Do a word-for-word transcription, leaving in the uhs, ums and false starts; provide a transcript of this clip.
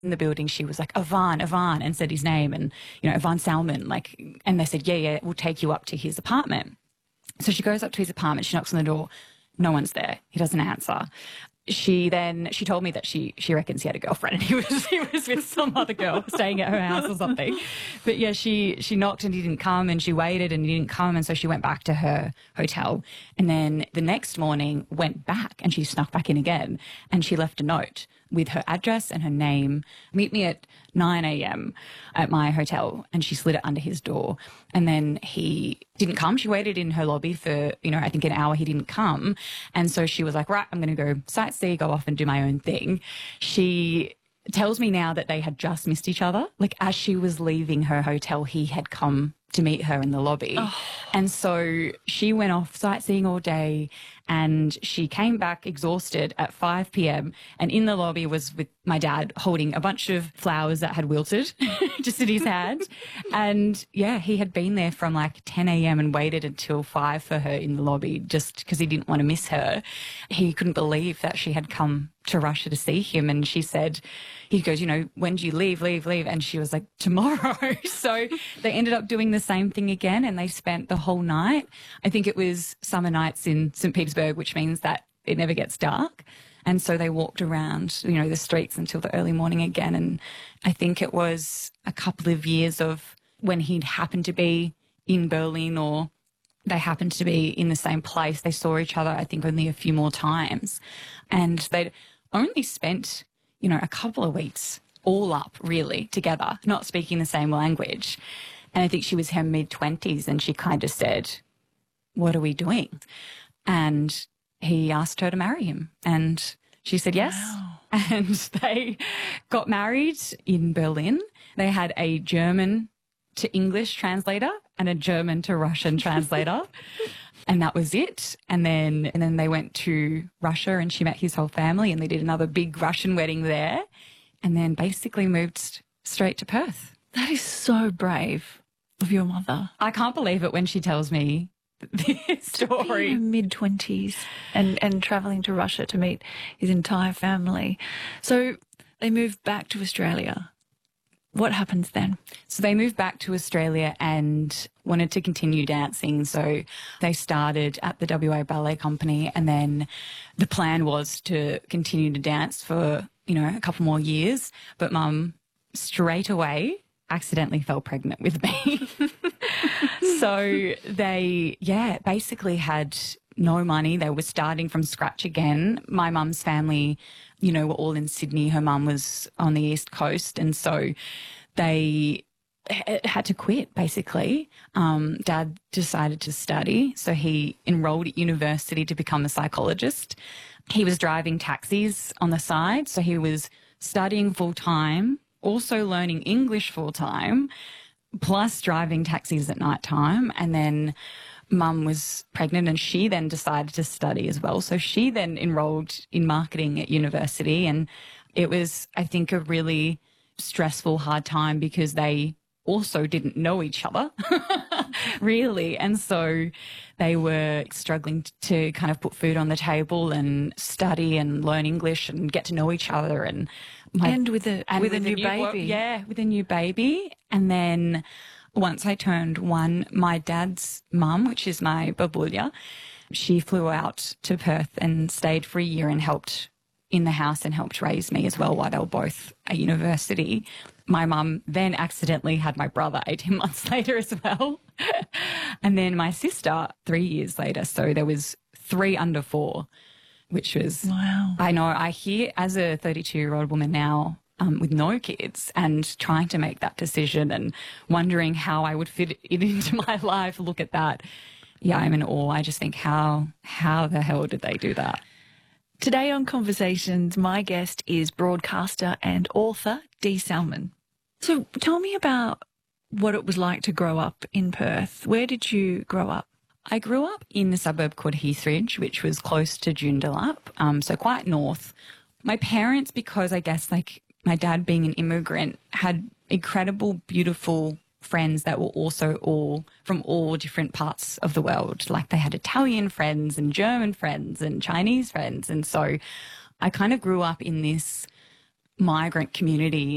in the building, she was like, Ivan, Ivan, and said his name, and, you know, Ivan Salman, like, and they said, yeah, yeah, we'll take you up to his apartment. So she goes up to his apartment, she knocks on the door, no one's there. He doesn't answer. She then, she told me that she she reckons he had a girlfriend and he was he was with some other girl staying at her house or something. But yeah, she she knocked and he didn't come, and she waited and he didn't come, and so she went back to her hotel. And then the next morning went back and she snuck back in again, and she left a note with her address and her name. Meet me at nine a m at my hotel, and she slid it under his door. And then he didn't come. She waited in her lobby for, you know, I think an hour. He didn't come. And so she was like, right, I'm going to go sightsee, go off and do my own thing. She tells me now that they had just missed each other. Like, as she was leaving her hotel, he had come to meet her in the lobby. Oh. And so she went off sightseeing all day, and she came back exhausted at five p m and in the lobby was with my dad holding a bunch of flowers that had wilted just in his hand. And yeah, he had been there from like ten a m and waited until five for her in the lobby just because he didn't want to miss her. He couldn't believe that she had come to Russia to see him. And she said, he goes, you know, when do you leave, leave, leave? And she was like, tomorrow. So they ended up doing the same thing again, and they spent the whole night. I think it was summer nights in Saint Petersburg, which means that it never gets dark. And so they walked around, you know, the streets until the early morning again. And I think it was a couple of years of when he'd happened to be in Berlin, or they happened to be in the same place. They saw each other, I think, only a few more times. And they'd only spent, you know, a couple of weeks all up really together, not speaking the same language. And I think she was her mid-twenties, and she kind of said, what are we doing? And he asked her to marry him, and she said yes. Wow. And they got married in Berlin. They had a German to English translator and a German to Russian translator. And that was it. And then and then they went to Russia, and she met his whole family, and they did another big Russian wedding there, and then basically moved straight to Perth. That is so brave of your mother. I can't believe it when she tells me this story. In her mid-twenties and, and travelling to Russia to meet his entire family. So they moved back to Australia. What happens then? So they moved back to Australia and wanted to continue dancing. So they started at the W A Ballet Company, and then the plan was to continue to dance for, you know, a couple more years. But Mum straight away accidentally fell pregnant with me. So they, yeah, basically had no money. They were starting from scratch again. My mum's family, you know, were all in Sydney. Her mum was on the East Coast. And so they had to quit, basically. Um, Dad decided to study. So he enrolled at university to become a psychologist. He was driving taxis on the side. So he was studying full time, also learning English full time, plus driving taxis at night time. And then Mum was pregnant, and she then decided to study as well. So she then enrolled in marketing at university, and it was, I think, a really stressful, hard time because they also didn't know each other, really. And so they were struggling to kind of put food on the table and study and learn English and get to know each other. And my, and with a, and with with a new a new, baby. Yeah, with a new baby. And then once I turned one, my dad's mum, which is my babulia, she flew out to Perth and stayed for a year and helped in the house and helped raise me as well while they were both at university. My mum then accidentally had my brother eighteen months later as well. And then my sister three years later. So there was three under four, which was, wow. I know, I hear as a thirty-two-year-old woman now, Um, with no kids, and trying to make that decision and wondering how I would fit it into my life. Look at that. Yeah, I'm in awe. I just think how, how the hell did they do that? Today on Conversations, my guest is broadcaster and author Dee Salman. So tell me about what it was like to grow up in Perth. Where did you grow up? I grew up in a suburb called Heathridge, which was close to Joondalup, um, so quite north. My parents, because I guess like my dad being an immigrant, had incredible, beautiful friends that were also all from all different parts of the world. Like they had Italian friends and German friends and Chinese friends. And so I kind of grew up in this migrant community